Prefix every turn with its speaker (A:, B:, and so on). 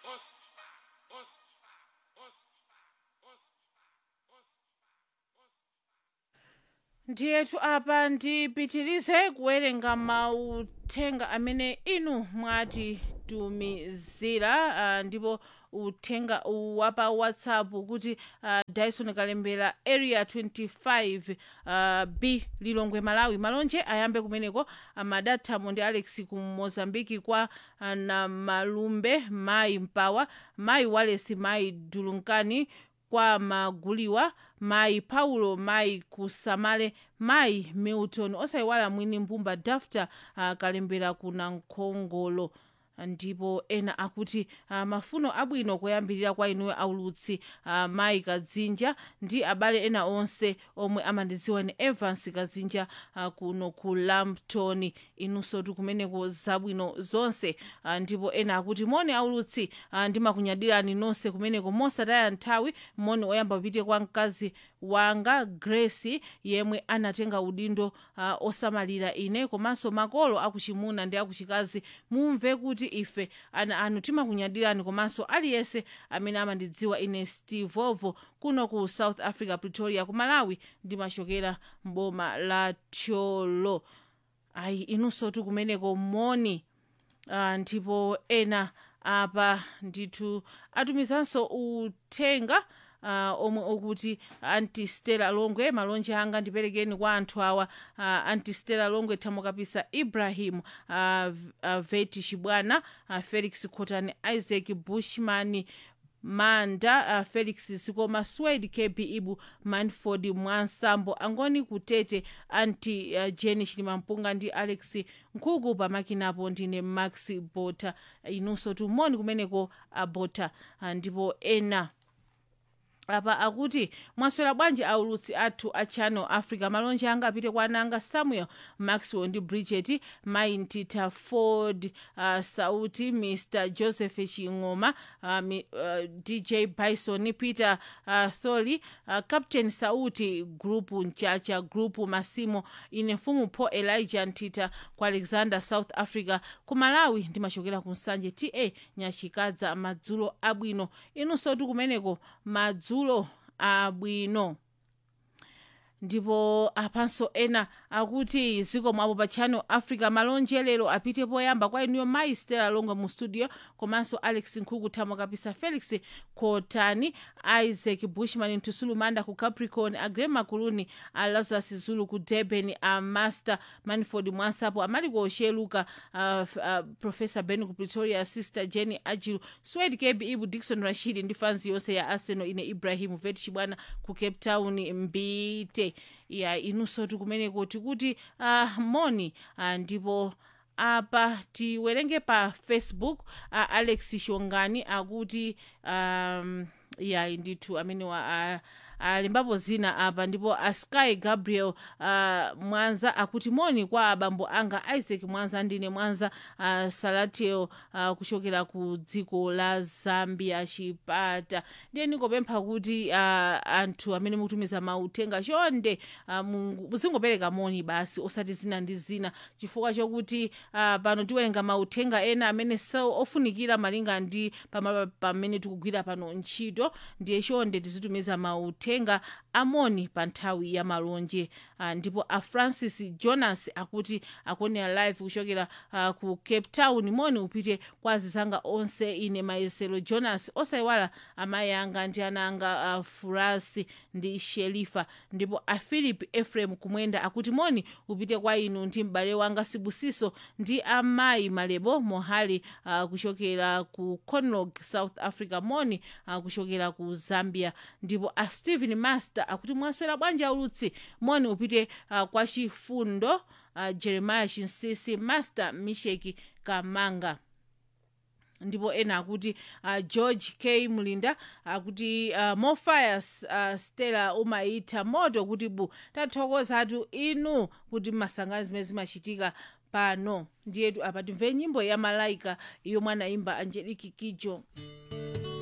A: ndiyetu apa ndipitirize kuwerenga mauthenga amene inu mwatitumizira ndipo uthenga wapa whatsapp kuti dyson kalembera area 25 b lilongwe malawi malonje ayambe kumeneko amadathamo ndi alex ku mozambiki kwa na malumbe mayi mpawa mayi walesi mayi dulunkani kwa maguliwa mayi paulo mayi kusamale mayi milton osayiwala mwini mbumba dafta kalembera kuna nkhongolo ndipo ena akuti mafuno abwino kuyambirira kwa inuyo aulutsi mayi kadzinja ndi abale ena onse omwe amandidziwa ni evans kadzinja kuno ku lampton inunso tikumeneko zabwino zonse ndipo ena akuti moni aulutsi ndimakunyadirani nonse kumeneko mosataya nthawi moni oyamba upite kwa mkazi wanga grace yemwe anatenga udindo osamalira ine komanso makolo akuchimuna ndi akuchikazi mumve kuti ife ana anu timakunyadirani komanso aliyense amene amandidziwa ine steve ovo kuno ku south africa pretoria ku malawi ndimachokera mboma la tcholo ayi inunso tikumeneko moni ndipo ena apa ndithu atumizanso uthenga omwe okuti antistela longwe malonje anga ndiperekeni kwa anthu awa antistela longwe thamokapisa ibrahim veti chibwana felix khotani isaac bushman manda felix sikoma swed kb ibu manford mwansambo angoni kutete anti jeni chilimampunga ndi alex nkhuku pamakinapo ndine max bota inunso tumoni kumeneko abota ndipo ena apa akuti mwaswera bwanji aulutsi athu a channel africa malonje anga apite kwa ananga samuel maxwell ndi bridget maintita ford sauti mr joseph ching'oma dj bison peter tholi captain sauti grupu mchacha grupu masimo ine mfumu paul elijah ntita kwa alexander south africa ku malawi ndimachokera ku nsanje ta nyachikadza madzulo abwino inunso tikumeneko madzulo abwino ndipo apanso ena akuti zikomo apo pa channel africa malonje lero apite poyamba kwa inuyo mayi stela longwe mu studio komanso alex nkhuku thamokapisa felix khotani isaac bushman mtusulu manda ku capricorn agrema kuluni lazarus zulu ku durban master manford mwansapo amaliko osheluka professor ben ku pretoria sister jenny ajilu swed kb ibu dixon rashid ndi fanzi yonse ya arsenal ine ibrahim vet chibwana ku cape town mbite ya inunso tikumeneko tikuti moni ndipo apa tiwerenge pa facebook alex shongani akuti ya ndithu amene alembapo zina apa ndipo asky gabriel mwanza akuti moni kwa abambo anga isaac mwanza ndine mwanza salatio kuchokera ku dziko la zambia chipata ndiye ndikopempha kuti anthu amene mukutumiza mauthenga chonde muzingopereka moni basi osati zina ndi zina chifukwa chokuti pano tiwerenga mauthenga ena amene ofunikira malinga ndi pamene tikugwira pano ntchito ndiye chonde tizitumiza mauthenga amoni pa nthawi ya malonje ndipo afrancis jonas akuti akonera live kuchokera ku cape town moni upite kwa azizanga onse ine mayesero jonas osayiwala amayi anga ndi ana anga furasi ndi sherifa ndipo aphilip ephraim kumwenda akuti moni upite kwa inu ndi m'bale wanga sibusiso ndi amayi malebo mohali kuchokera ku conlog south africa moni kuchokera ku zambia ndipo stephen master akuti mwaswera bwanji aulutsi moni upite kwa chifundo jeremiah chinsisi master misheki kamanga ndipo ena akuti george k mulinda akuti mofire stella umaitha moto kuti bu tathokozatu inu kuti masangano zimene zimachitika pano ndiyetu apa timve nyimbo ya malaika iyo mwana imba angelique kijo